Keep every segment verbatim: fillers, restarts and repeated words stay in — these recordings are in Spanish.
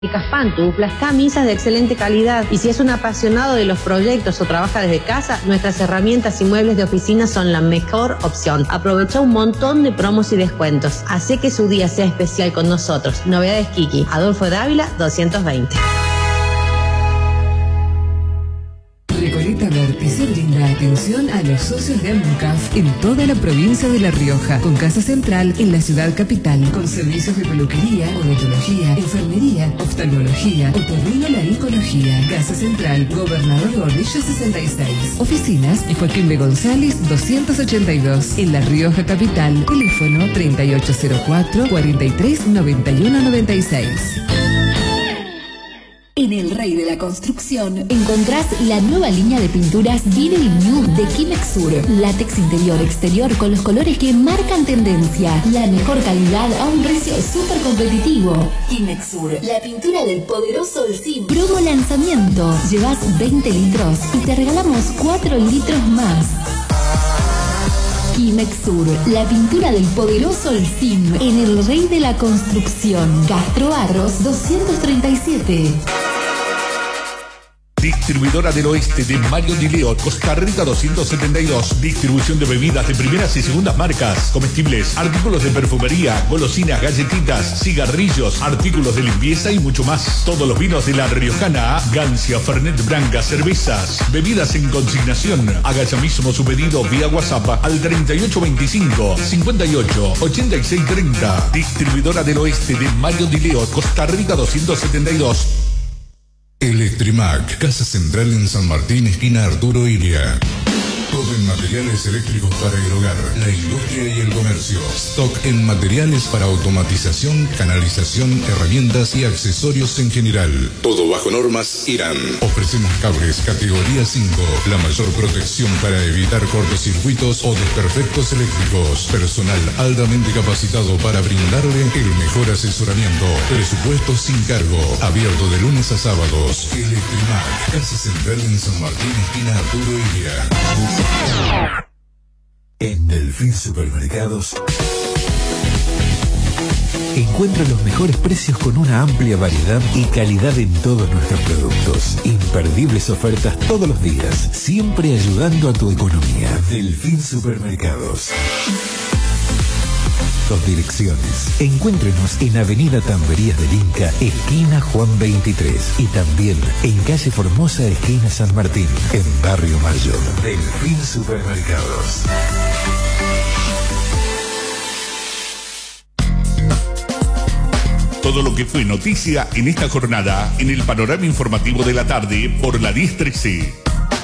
Pantuflas, camisas de excelente calidad. Y si es un apasionado de los proyectos o trabaja desde casa, nuestras herramientas y muebles de oficina son la mejor opción. Aprovecha un montón de promos y descuentos. Hace que su día sea especial con nosotros. Novedades Kiki, Adolfo Dávila doscientos veinte. Recoleta Vértice brinda atención a los socios de AMUCAF en toda la provincia de La Rioja, con casa central en la ciudad capital, con servicios de peluquería, odontología, enfermería, oftalmología, otorrinolaringología. Casa central, Gobernador Gordillo sesenta y seis. Oficinas de Joaquín B. González doscientos ochenta y dos, en La Rioja capital. Teléfono treinta y ocho cero cuatro, cuarenta y tres noventa y uno noventa y seis. En El Rey de la Construcción encontrás la nueva línea de pinturas Vinyl New de Kimex Sur. Látex interior, exterior con los colores que marcan tendencia. La mejor calidad a un precio súper competitivo. Kimex Sur, la pintura del poderoso Olsim. Promo lanzamiento. Llevas veinte litros y te regalamos cuatro litros más. Kimex Sur, la pintura del poderoso Olsim en El Rey de la Construcción. Castro Barros doscientos treinta y siete. Distribuidora del Oeste de Mario Di Leo, Costa Rica doscientos setenta y dos. Distribución de bebidas de primeras y segundas marcas, comestibles, artículos de perfumería, golosinas, galletitas, cigarrillos, artículos de limpieza y mucho más. Todos los vinos de La Riojana, Gancia, Fernet Branca, cervezas, bebidas en consignación. Haga ya mismo su pedido vía WhatsApp al treinta y ocho veinticinco, cincuenta y ocho, ochenta y seis treinta. Distribuidora del Oeste de Mario Di Leo, Costa Rica doscientos setenta y dos. Electrimac, Casa Central en San Martín, esquina Arturo Ilia. Todo en materiales eléctricos para el hogar, la industria y el comercio. Stock en materiales para automatización, canalización, herramientas y accesorios en general. Todo bajo normas Irán. Ofrecemos cables categoría cinco, la mayor protección para evitar cortocircuitos o desperfectos eléctricos. Personal altamente capacitado para brindarle el mejor asesoramiento. Presupuesto sin cargo. Abierto de lunes a sábados. Electrimac, Casa Central en San Martín, esquina Arturo Ilia. En Delfín Supermercados encuentra los mejores precios con una amplia variedad y calidad en todos nuestros productos. Imperdibles ofertas todos los días, siempre ayudando a tu economía. Delfín Supermercados. Dos direcciones. Encuéntrenos en Avenida Tamberías del Inca, esquina Juan veintitrés, y también en calle Formosa, esquina San Martín, en Barrio Mayo. Delfín Supermercados. Todo lo que fue noticia en esta jornada en el panorama informativo de la tarde por la diez trece.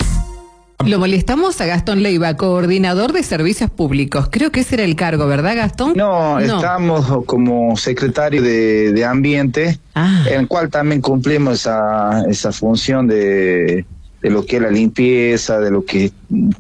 Lo molestamos a Gastón Leiva, coordinador de servicios públicos. Creo que ese era el cargo, ¿verdad, Gastón? No, no. Estamos como secretario de, de Ambiente, ah. en el cual también cumplimos esa, esa función de, de lo que es la limpieza, de lo que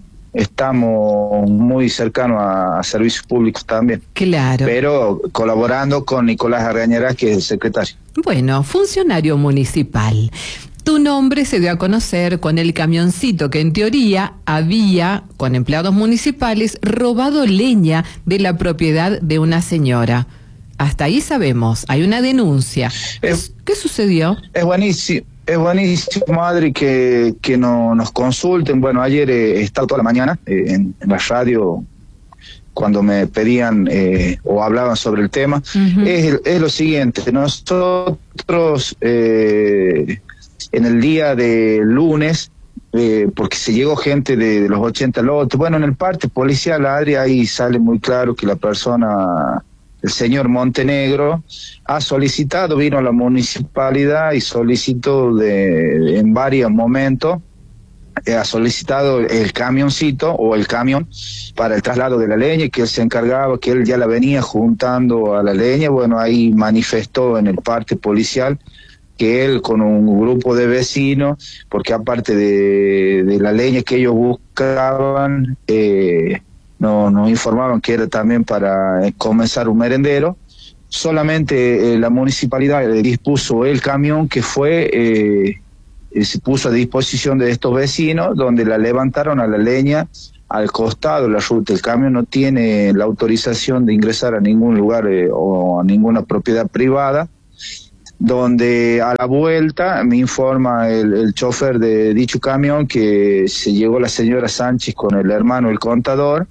estamos muy cercanos a, a servicios públicos también. Claro. Pero colaborando con Nicolás Argañarás, que es el secretario. Bueno, funcionario municipal. Tu nombre se dio a conocer con el camioncito que en teoría había, con empleados municipales, robado leña de la propiedad de una señora. Hasta ahí sabemos, hay una denuncia. Es, ¿Qué sucedió? Es buenísimo, es buenísimo, Adri, que, que no, nos consulten. Bueno, ayer he eh, estado toda la mañana eh, en, en la radio cuando me pedían eh, o hablaban sobre el tema. Uh-huh. es, es lo siguiente, nosotros... Eh, en el día de lunes, eh, porque se llegó gente de, de los ochenta lotes, bueno, en el parte policial, Adri, ahí sale muy claro que la persona, el señor Montenegro, ha solicitado, vino a la municipalidad y solicitó de, en varios momentos, eh, ha solicitado el camioncito o el camión para el traslado de la leña, que él se encargaba, que él ya la venía juntando a la leña. Bueno, ahí manifestó en el parte policial que él con un grupo de vecinos, porque aparte de, de la leña que ellos buscaban, eh, no, nos informaban que era también para eh, comenzar un merendero, solamente eh, la municipalidad dispuso el camión que fue, eh, eh, se puso a disposición de estos vecinos, donde la levantaron a la leña al costado de la ruta. El camión no tiene la autorización de ingresar a ningún lugar eh, o a ninguna propiedad privada. donde a la vuelta me informa el, el chofer de dicho camión que se llegó la señora Sánchez con el hermano, el contador,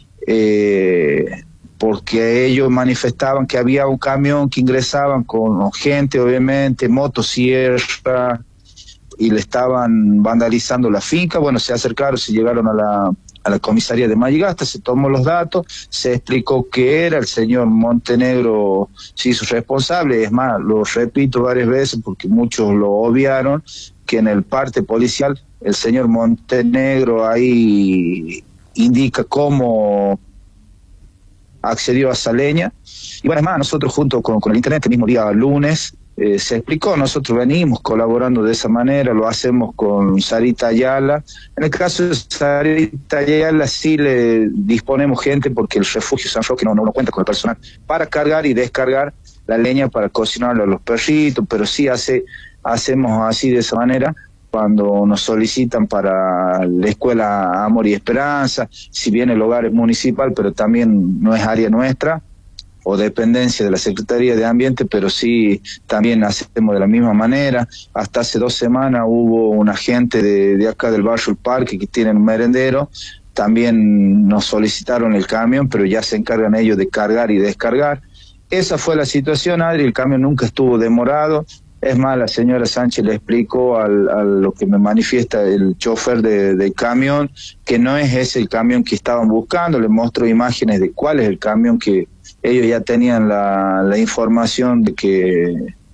eh, porque ellos manifestaban que había un camión que ingresaban con gente, obviamente, motosierra, y le estaban vandalizando la finca. Bueno, se acercaron, se llegaron a la, a la comisaría de Mayigasta, se tomó los datos, se explicó que era el señor Montenegro, se hizo responsable. Es más, lo repito varias veces porque muchos lo obviaron, que en el parte policial el señor Montenegro ahí indica cómo accedió a esa leña. Y bueno, es más, nosotros junto con, con el internet, el mismo día lunes, Eh, se explicó, nosotros venimos colaborando de esa manera, lo hacemos con Sarita Ayala. En el caso de Sarita Ayala sí le disponemos gente porque el refugio San Roque no, no, no cuenta con el personal para cargar y descargar la leña para cocinarlo a los perritos, pero sí hace, hacemos así de esa manera cuando nos solicitan para la escuela Amor y Esperanza, si bien el hogar es municipal, pero también no es área nuestra o dependencia de la Secretaría de Ambiente, pero sí también hacemos de la misma manera. Hasta hace dos semanas hubo un agente de, de acá del barrio El Parque que tienen un merendero, también nos solicitaron el camión, pero ya se encargan ellos de cargar y descargar. Esa fue la situación, Adri, el camión nunca estuvo demorado. Es más, la señora Sánchez le explicó al, a lo que me manifiesta el chofer de, del camión, que no es ese el camión que estaban buscando, le mostró imágenes de cuál es el camión que ellos ya tenían la, la información de que,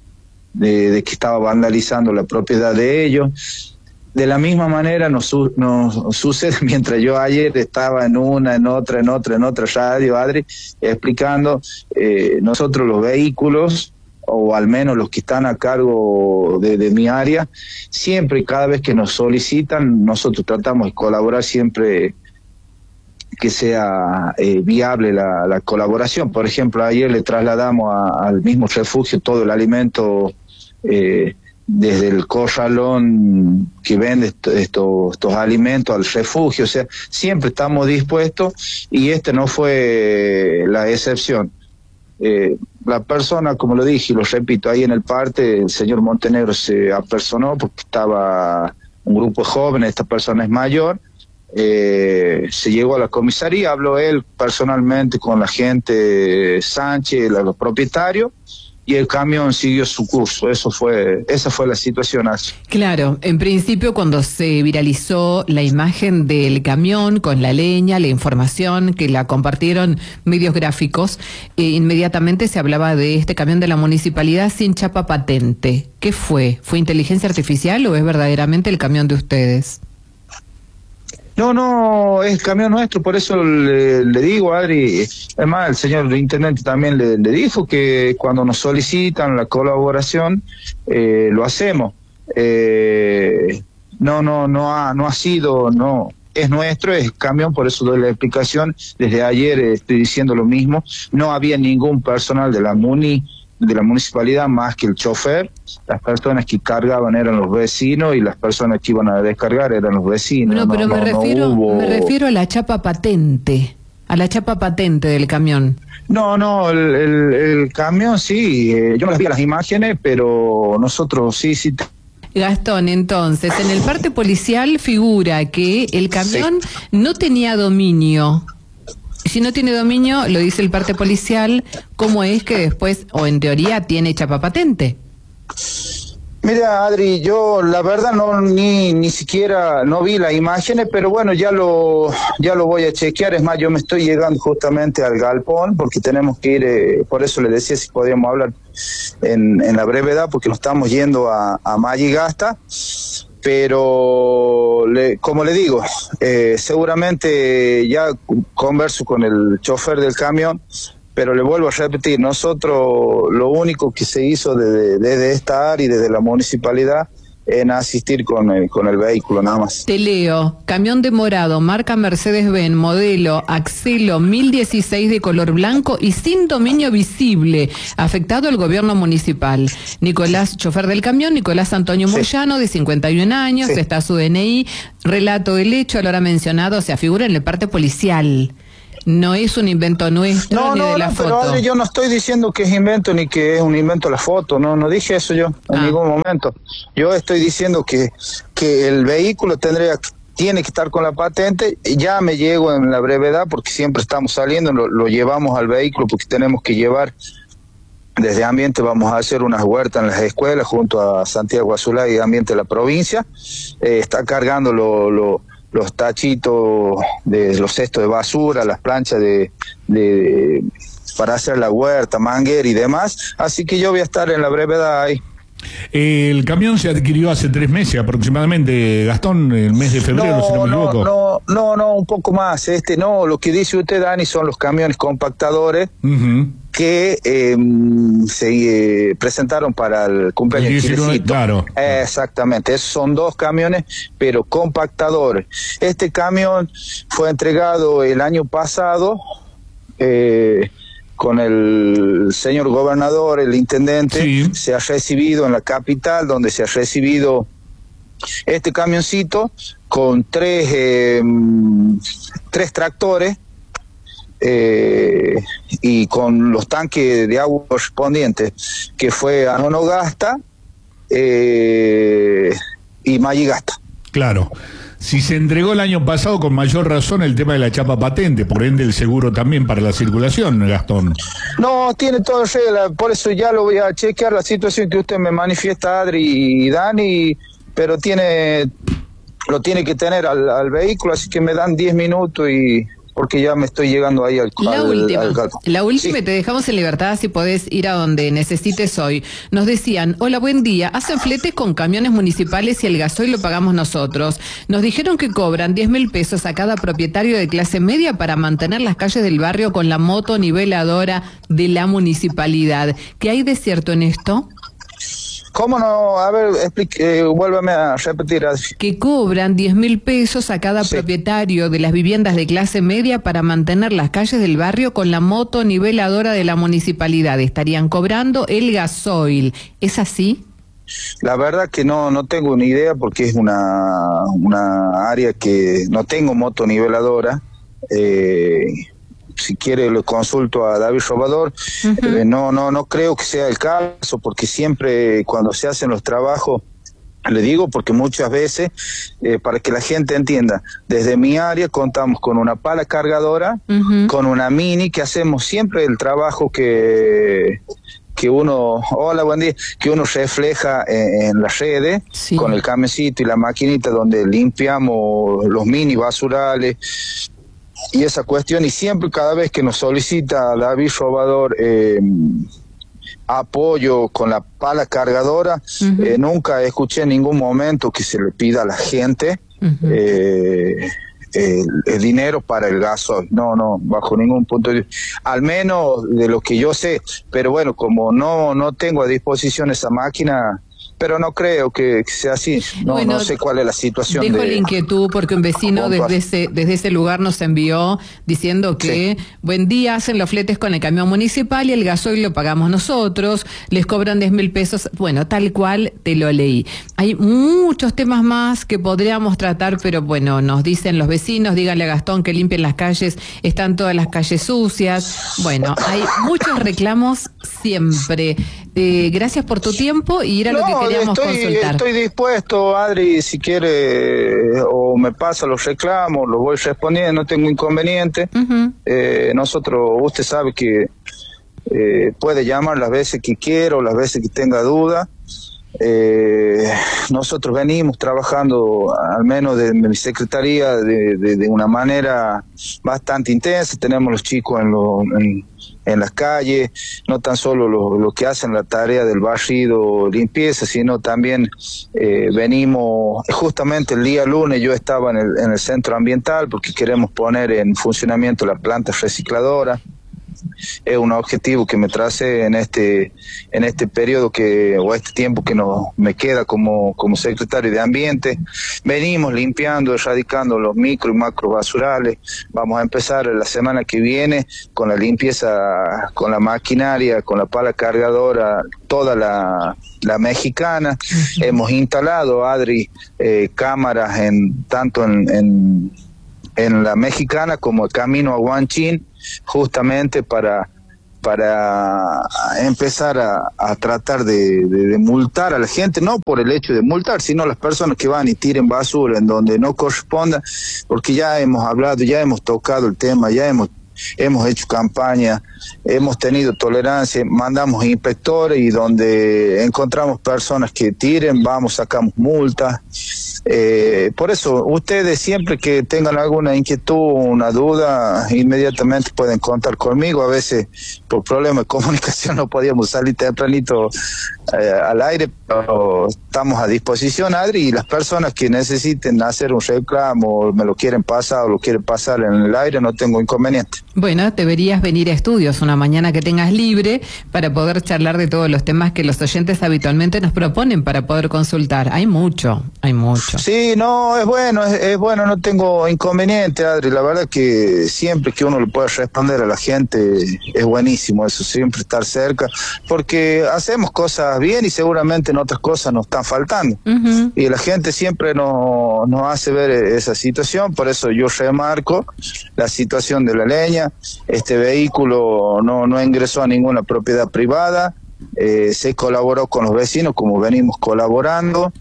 de, de que estaba vandalizando la propiedad de ellos. De la misma manera nos, nos sucede mientras yo ayer estaba en una, en otra, en otra, en otra radio, Adri, explicando, eh, nosotros los vehículos, o al menos los que están a cargo de, de mi área, siempre y cada vez que nos solicitan, nosotros tratamos de colaborar siempre que sea eh, viable la, la colaboración. Por ejemplo, ayer le trasladamos a, al mismo refugio todo el alimento, eh, desde el corralón que vende esto, esto, estos alimentos al refugio. O sea, siempre estamos dispuestos y este no fue la excepción. Eh, la persona, como lo dije y lo repito, ahí en el parte, el señor Montenegro se apersonó porque estaba un grupo de jóvenes, esta persona es mayor. Eh, se llegó a la comisaría, habló él personalmente con la gente Sánchez, los propietarios, y el camión siguió su curso. Eso fue, esa fue la situación. Claro, en principio cuando se viralizó la imagen del camión con la leña, la información que la compartieron medios gráficos, eh, inmediatamente se hablaba de este camión de la municipalidad sin chapa patente. ¿Qué fue? ¿Fue inteligencia artificial o es verdaderamente el camión de ustedes? No, no, es camión nuestro, por eso le, le digo, Adri, además el señor de Intendente también le, le dijo que cuando nos solicitan la colaboración, eh, lo hacemos. Eh, no, no, no ha, no ha sido, no, es nuestro, es camión, por eso doy la explicación. Desde ayer eh, estoy diciendo lo mismo, no había ningún personal de la MUNI, de la municipalidad más que el chofer. Las personas que cargaban eran los vecinos y las personas que iban a descargar eran los vecinos. No, pero no, me, no, refiero, no hubo... me refiero a la chapa patente, a la chapa patente del camión. No, no, el, el, el camión sí, eh, yo no les vi las imágenes, pero nosotros sí, sí. Gastón, entonces, en el parte policial figura que el camión sí. no tenía dominio. Si no tiene dominio, lo dice el parte policial, ¿cómo es que después, o en teoría, tiene chapa patente? Mira, Adri, yo la verdad no ni ni siquiera no vi las imágenes, pero bueno, ya lo ya lo voy a chequear. Es más, yo me estoy llegando justamente al galpón porque tenemos que ir, eh, por eso le decía si podíamos hablar en, en la brevedad, porque nos estamos yendo a, a Mayigasta. Pero, le, como le digo, eh, seguramente ya converso con el chofer del camión, pero le vuelvo a repetir, nosotros lo único que se hizo desde, desde esta área y desde la municipalidad en asistir con el, con el vehículo nada más. Te leo, camión de morado, marca Mercedes-Benz, modelo Axelo mil dieciséis de color blanco y sin dominio visible, afectado el gobierno municipal. Nicolás, chofer del camión, Nicolás Antonio sí. Moyano, de cincuenta y un años, sí. está su D N I, relato del hecho, a la hora mencionado, o sea, figura en el parte policial. No es un invento nuestro no, ni no, de la no, foto. pero yo no estoy diciendo que es invento ni que es un invento la foto, no, no dije eso yo en Ah. ningún momento. Yo estoy diciendo que, que el vehículo tendría tiene que estar con la patente. Ya me llego en la brevedad porque siempre estamos saliendo, lo, lo llevamos al vehículo porque tenemos que llevar. Desde Ambiente vamos a hacer unas huertas en las escuelas junto a Santiago Azulá y Ambiente de la provincia. Eh, está cargando lo, lo, los tachitos de los cestos de basura, las planchas de, de para hacer la huerta, manguera y demás. Así que yo voy a estar en la brevedad ahí. El camión se adquirió hace tres meses aproximadamente, Gastón, el mes de febrero, no, si no me no, equivoco. no, no, no, un poco más. Este, no, lo que dice usted, Dani, son los camiones compactadores. Uh-huh. que eh, se eh, presentaron para el cumpleaños de Chilecito. Claro. Eh, exactamente, esos son dos camiones, pero compactadores. Este camión fue entregado el año pasado eh, con el señor gobernador, el intendente. Sí. Se ha recibido en la capital, donde se ha recibido este camioncito con tres, eh, tres tractores. Eh, y con los tanques de agua correspondientes, que fue Anonogasta eh, y Mayigasta. Claro. Si se entregó el año pasado, con mayor razón el tema de la chapa patente, por ende el seguro también para la circulación, Gastón. No, tiene todo regla, por eso ya lo voy a chequear la situación que usted me manifiesta, Adri y Dani, pero tiene lo tiene que tener al, al vehículo, así que me dan diez minutos y... porque ya me estoy llegando ahí al... La al, última, al la última, sí. Te dejamos en libertad si podés ir a donde necesites hoy. Nos decían, hola, buen día, hacen fletes con camiones municipales y el gasoil lo pagamos nosotros. Nos dijeron que cobran diez mil pesos a cada propietario de clase media para mantener las calles del barrio con la moto niveladora de la municipalidad. ¿Qué hay de cierto en esto? ¿Cómo no? A ver, explique, eh, vuélvame a repetir. Que cobran diez mil pesos a cada sí. propietario de las viviendas de clase media para mantener las calles del barrio con la moto niveladora de la municipalidad. Estarían cobrando el gasoil. ¿Es así? La verdad que no no tengo ni idea porque es una, una área que no tengo moto niveladora. Eh, si quiere lo consulto a David Robador. Uh-huh. eh, no no no creo que sea el caso porque siempre cuando se hacen los trabajos, le digo porque muchas veces eh, para que la gente entienda, desde mi área contamos con una pala cargadora, uh-huh. con una mini, que hacemos siempre el trabajo que que uno, hola, buen día, que uno refleja en, en las redes, sí. con el camioncito y la maquinita donde limpiamos los mini basurales y esa cuestión, y siempre cada vez que nos solicita David Robador eh, apoyo con la pala cargadora, uh-huh. eh, nunca escuché en ningún momento que se le pida a la gente uh-huh. eh, el, el dinero para el gasoil, no, no, bajo ningún punto de vista, al menos de lo que yo sé, pero bueno, como no, no tengo a disposición esa máquina, pero no creo que, que sea así. No, bueno, no sé cuál es la situación. Dejo de, la inquietud porque un vecino desde ese, desde ese lugar nos envió diciendo que sí. buen día, hacen los fletes con el camión municipal y el gasoil lo pagamos nosotros, les cobran diez mil pesos. Bueno, tal cual te lo leí. Hay muchos temas más que podríamos tratar, pero bueno, nos dicen los vecinos, díganle a Gastón que limpien las calles, están todas las calles sucias. Bueno, hay muchos reclamos siempre. Eh, gracias por tu tiempo y era no, lo que queríamos estoy, consultar. Estoy dispuesto, Adri, si quiere o me pasa los reclamos, los voy respondiendo, no tengo inconveniente. Uh-huh. eh, nosotros, usted sabe que eh, puede llamar las veces que quiera o las veces que tenga duda. Eh, nosotros venimos trabajando, al menos de, de mi secretaría, de, de, de una manera bastante intensa. Tenemos los chicos en, lo, en, en las calles, no tan solo lo, lo que hacen la tarea del barrido, limpieza, sino también eh, venimos, justamente el día lunes yo estaba en el, en el centro ambiental porque queremos poner en funcionamiento la planta recicladora. Es un objetivo que me tracé en este en este periodo que o este tiempo que no me queda como como secretario de ambiente. Venimos limpiando, erradicando los micro y macro basurales. Vamos a empezar la semana que viene con la limpieza, con la maquinaria, con la pala cargadora, toda la la mexicana. Uh-huh. Hemos instalado, Adri, eh, cámaras en tanto en, en en la Mexicana como el camino a Huanchín, justamente para para empezar a, a tratar de, de, de multar a la gente, no por el hecho de multar, sino las personas que van y tiren basura en donde no corresponda, porque ya hemos hablado, ya hemos tocado el tema, ya hemos hemos hecho campaña, hemos tenido tolerancia, mandamos inspectores y donde encontramos personas que tiren, vamos, sacamos multas. Eh, por eso, ustedes siempre que tengan alguna inquietud, una duda, inmediatamente pueden contar conmigo. A veces, por problemas de comunicación, no podíamos salir tempranito eh, al aire, pero estamos a disposición, Adri, y las personas que necesiten hacer un reclamo, me lo quieren pasar o lo quieren pasar en el aire, no tengo inconveniente. Bueno, deberías venir a estudios una mañana que tengas libre para poder charlar de todos los temas que los oyentes habitualmente nos proponen para poder consultar. Hay mucho, hay mucho. Sí, no, es bueno, es, es bueno, no tengo inconveniente, Adri. La verdad que siempre que uno le pueda responder a la gente es buenísimo eso, siempre estar cerca, porque hacemos cosas bien y seguramente en otras cosas nos están faltando. Uh-huh. Y la gente siempre nos, nos hace ver esa situación, por eso yo remarco la situación de la leña. Este vehículo no, no ingresó a ninguna propiedad privada, eh, se colaboró con los vecinos como venimos colaborando.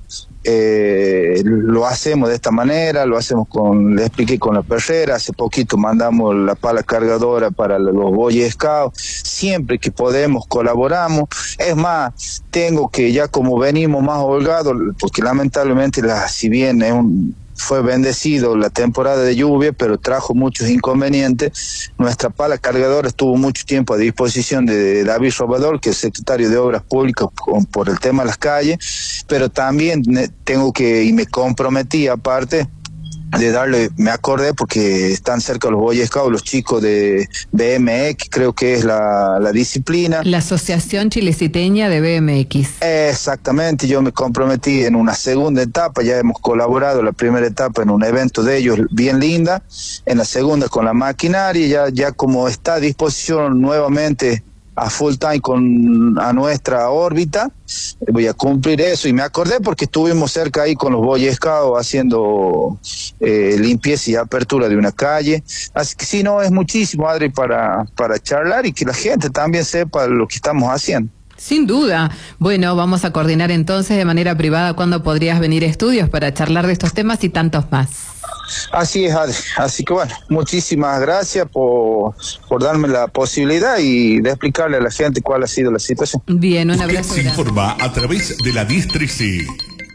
Eh, lo hacemos de esta manera, lo hacemos con, le expliqué con la perrera, hace poquito mandamos la pala cargadora para los Boy Scouts, siempre que podemos colaboramos. Es más, tengo que ya como venimos más holgados, porque lamentablemente la, si bien es un fue bendecido la temporada de lluvia, pero trajo muchos inconvenientes. Nuestra pala cargadora estuvo mucho tiempo a disposición de David Robador, que es secretario de Obras Públicas por, por el tema de las calles, pero también tengo que, y me comprometí aparte, de darle, me acordé porque están cerca los Boy Scouts, los chicos de B M X, creo que es la, la disciplina. La Asociación Chileciteña de B M X. Exactamente, yo me comprometí en una segunda etapa, ya hemos colaborado la primera etapa en un evento de ellos bien linda, en la segunda con la maquinaria, ya, ya como está a disposición nuevamente a full time con a nuestra órbita, voy a cumplir eso. Y me acordé porque estuvimos cerca ahí con los Boy Scouts haciendo eh, limpieza y apertura de una calle, así que sí, no, es muchísimo, Adri, para, para charlar y que la gente también sepa lo que estamos haciendo. Sin duda. Bueno, vamos a coordinar entonces de manera privada cuándo podrías venir a estudios para charlar de estos temas y tantos más. Así es, Adri. Así que bueno, muchísimas gracias por, por darme la posibilidad y de explicarle a la gente cuál ha sido la situación. Bien, un abrazo. Usted se informa a través de la diez trece.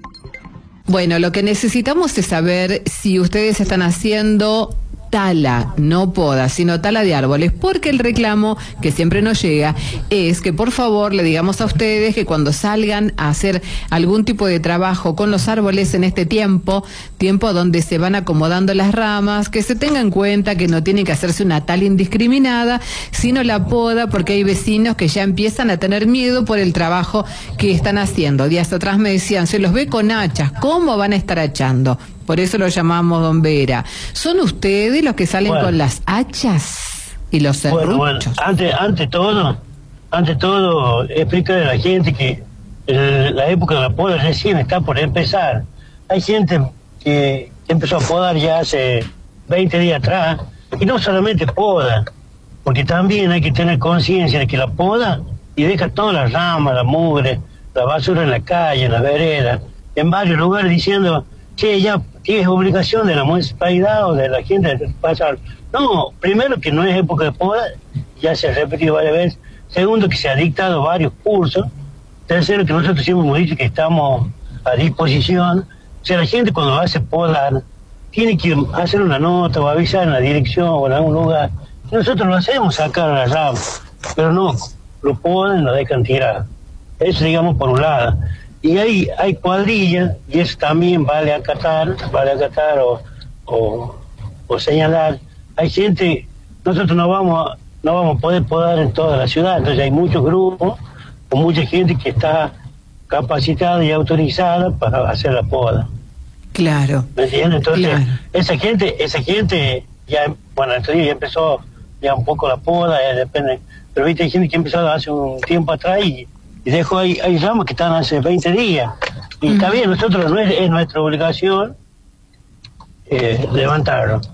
Bueno, lo que necesitamos es saber si ustedes están haciendo tala, no poda, sino tala de árboles, porque el reclamo que siempre nos llega es que por favor le digamos a ustedes que cuando salgan a hacer algún tipo de trabajo con los árboles en este tiempo, tiempo donde se van acomodando las ramas, que se tenga en cuenta que no tiene que hacerse una tala indiscriminada, sino la poda, porque hay vecinos que ya empiezan a tener miedo por el trabajo que están haciendo. Días atrás me decían, se los ve con hachas, ¿cómo van a estar hachando? Por eso lo llamamos Don Vera. ¿Son ustedes los que salen bueno, con las hachas y los serruchos? Bueno, bueno, ante, ante todo, ante todo, explicarle a la gente que el, la época de la poda recién está por empezar. Hay gente que empezó a podar ya hace veinte días atrás, y no solamente poda, porque también hay que tener conciencia de que la poda y deja todas las ramas, la mugre, la basura en la calle, en la vereda, en varios lugares diciendo, che, ya es obligación de la municipalidad o de la gente de pasar. No, primero que no es época de poda, ya se ha repetido varias veces. Segundo, que se ha dictado varios cursos. Tercero, que nosotros siempre hemos dicho que estamos a disposición. O sea, la gente cuando hace podar tiene que hacer una nota o avisar en la dirección o en algún lugar. Nosotros lo hacemos, sacar a la rama, pero no, lo podan y lo dejan tirar. Eso, digamos, por un lado. Y hay, hay cuadrillas, y eso también vale acatar, vale acatar o, o, o señalar. Hay gente, nosotros no vamos, a, no vamos a poder podar en toda la ciudad, entonces hay muchos grupos, o mucha gente que está capacitada y autorizada para hacer la poda. Claro. ¿Me entiendes? Entonces, claro. esa gente, esa gente ya, bueno, entonces ya empezó ya un poco la poda, ya depende, pero viste, hay gente que empezó hace un tiempo atrás y Y dejo ahí, hay ramas que están hace veinte días. Y uh-huh. Está bien, nosotros no es, es nuestra obligación eh, levantarlo.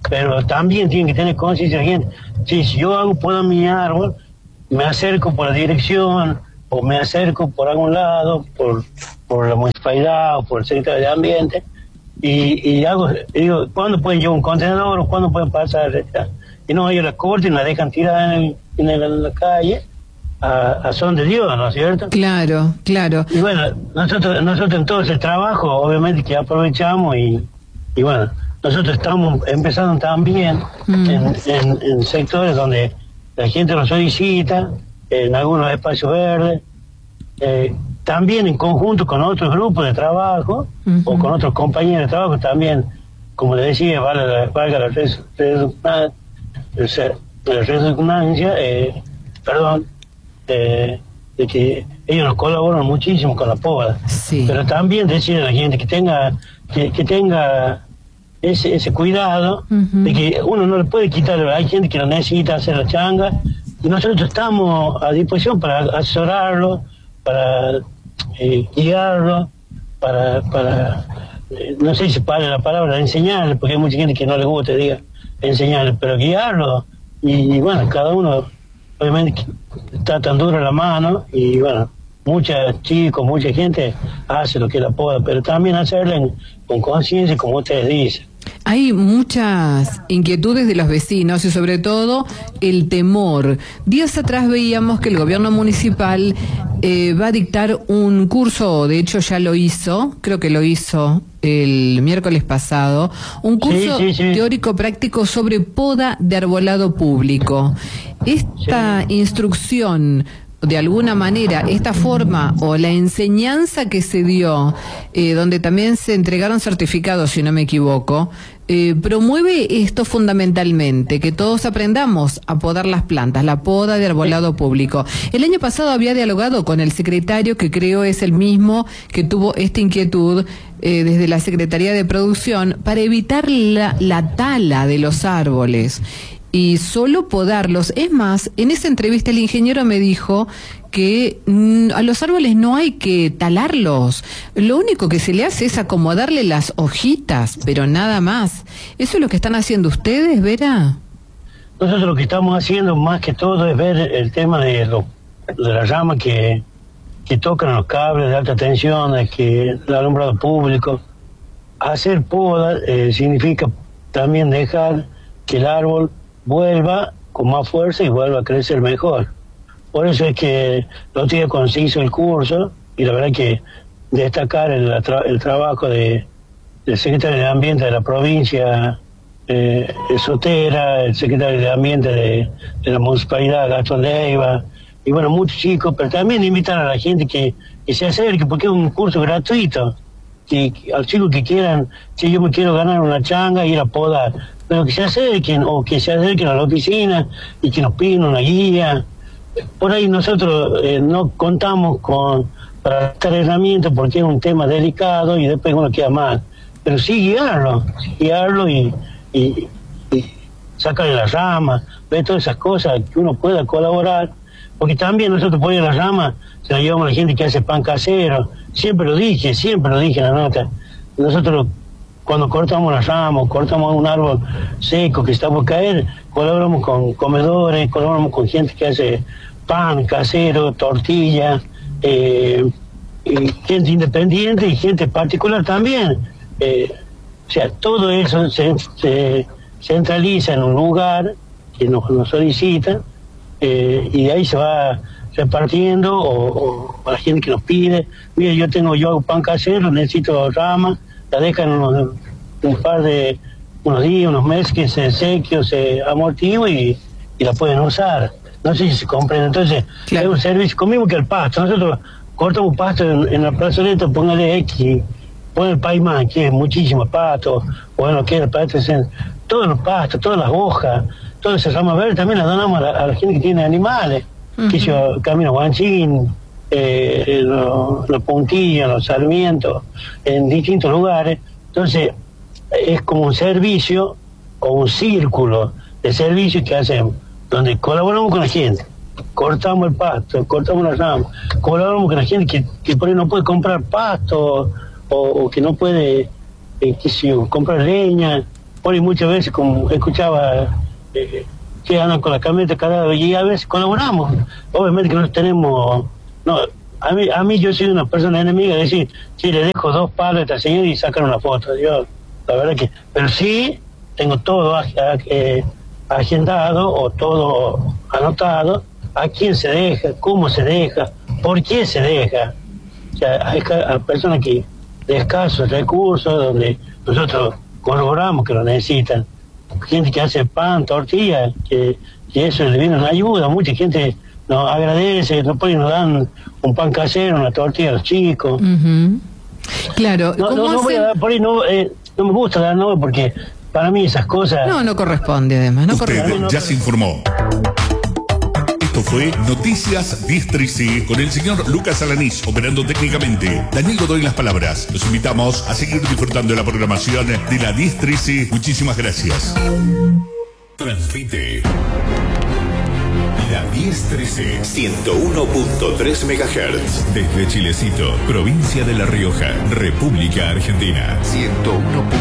pero también tienen que tener conciencia la gente. Sí, si yo hago poda mi árbol, me acerco por la dirección, o me acerco por algún lado, por, por la municipalidad o por el secretario de Ambiente, y, y hago, y digo, ¿cuándo pueden llevar un contenedor o cuándo pueden pasar? Y no, ellos la cortan y la dejan tirada en, el, en, el, en la calle, a, a son de Dios, ¿no es cierto? Claro, claro. Y bueno, nosotros nosotros en todo ese trabajo, obviamente que aprovechamos y, y bueno, nosotros estamos empezando también mm. en, en, en sectores donde la gente nos solicita, en algunos espacios verdes, eh, también en conjunto con otros grupos de trabajo, uh-huh. o con otros compañeros de trabajo también, como le decía, valga la, valga la res, res, redundancia, eh, perdón, eh, de que ellos nos colaboran muchísimo con la poda, sí. pero también decirle a la gente que tenga, que, que tenga ese, ese cuidado, uh-huh. de que uno no le puede quitar, hay gente que lo necesita hacer la changa, y nosotros estamos a disposición para asesorarlo, para eh, guiarlo, para, para eh, no sé si vale la palabra, enseñarle, porque hay mucha gente que no le gusta, diga, enseñarle, pero guiarlo, y, y bueno, cada uno, obviamente, está tan dura la mano, y bueno, muchos chicos, mucha gente hace lo que la poda, pero también hacerlo con conciencia, como ustedes dicen. Hay muchas inquietudes de los vecinos y sobre todo el temor. Días atrás veíamos que el gobierno municipal eh, va a dictar un curso, de hecho ya lo hizo, creo que lo hizo el miércoles pasado, un curso sí, sí, sí. teórico práctico sobre poda de arbolado público. Esta sí. instrucción, de alguna manera, esta forma o la enseñanza que se dio, eh, donde también se entregaron certificados, si no me equivoco, eh, promueve esto fundamentalmente, que todos aprendamos a podar las plantas, la poda de arbolado público. El año pasado había dialogado con el secretario, que creo es el mismo que tuvo esta inquietud eh, desde la Secretaría de Producción, para evitar la, la tala de los árboles y solo podarlos. Es más, en esa entrevista el ingeniero me dijo que mmm, a los árboles no hay que talarlos, lo único que se le hace es acomodarle las hojitas, pero nada más. ¿Eso es lo que están haciendo ustedes, Vera? Nosotros lo que estamos haciendo más que todo es ver el tema de, lo, de la rama que, que tocan los cables de alta tensión, que el alumbrado público. Hacer poda eh, significa también dejar que el árbol vuelva con más fuerza y vuelva a crecer mejor. Por eso es que los días cuando se hizo el curso, y la verdad que destacar el, el trabajo de, del secretario de Ambiente de la provincia, eh, Sotera, el secretario de Ambiente de, de la municipalidad, Gastón Leiva, y bueno, muchos chicos, pero también invitar a la gente que, que se acerque, porque es un curso gratuito, que, que a los chicos que quieran, si yo me quiero ganar una changa, ir a podar, pero que se acerquen, o que se acerquen a la oficina y que nos piden una guía. Por ahí nosotros eh, no contamos con para esta herramienta porque es un tema delicado y después uno queda mal, pero sí guiarlo, guiarlo y, y, y sacarle las ramas, ver todas esas cosas que uno pueda colaborar, porque también nosotros por ahí las ramas se las llevamos a la gente que hace pan casero, siempre lo dije, siempre lo dije en la nota, nosotros cuando cortamos las ramas, cortamos un árbol seco que está por caer, colaboramos con comedores, colaboramos con gente que hace pan casero, tortilla, eh, y gente independiente y gente particular también. Eh, o sea, todo eso se, se centraliza en un lugar que nos, nos solicita, eh, y de ahí se va repartiendo, o, o a la gente que nos pide, mire, yo tengo, yo hago pan casero, necesito ramas, la dejan unos, un par de, unos días, unos meses que se seque o se amortigua y, y la pueden usar. No sé si se comprende. Entonces, claro, es un servicio, conmigo que el pasto. Nosotros cortamos pasto en, en la plazoleta, póngale X, pon el paimán, que es muchísimo pasto, bueno, que es el pasto, todos los pastos, todas las hojas, todas esas ramas verdes, también las donamos a la, a la gente que tiene animales, uh-huh. que yo camino guanchín, Eh, los, los puntillos, los sarmientos, en distintos lugares. Entonces es como un servicio o un círculo de servicios que hacemos, donde colaboramos con la gente, cortamos el pasto, cortamos las ramas, colaboramos con la gente que, que por ahí no puede comprar pasto o, o que no puede eh, que si, comprar leña, por ahí muchas veces como escuchaba eh, que andan con la camioneta cada vez, y a veces colaboramos. Obviamente que no tenemos, no, a mí, a mí yo soy una persona enemiga de decir, sí, le dejo dos palos a esta señora y sacan una foto. Yo, la verdad que, pero sí, tengo todo a, a, eh, agendado o todo anotado, a quién se deja, cómo se deja, por qué se deja. O sea, hay, hay personas que de escasos recursos, donde nosotros colaboramos, que lo necesitan. Gente que hace pan, tortilla, que, que eso le viene una ayuda. Mucha gente nos agradece, nos, nos dan un pan casero, una tortilla a los chicos. Uh-huh. Claro. No, no, no voy a dar por ahí, no, eh, no me gusta dar no, porque para mí esas cosas... No, no corresponde además. No Usted corresponde. ya se informó. Esto fue Noticias diez trece con el señor Lucas Alanís operando técnicamente. Daniel Godoy las palabras. Los invitamos a seguir disfrutando de la programación de la diez trece. Muchísimas gracias. Transmite la diez trece, ciento uno punto tres megahertz. Desde Chilecito, provincia de La Rioja, República Argentina. ciento uno.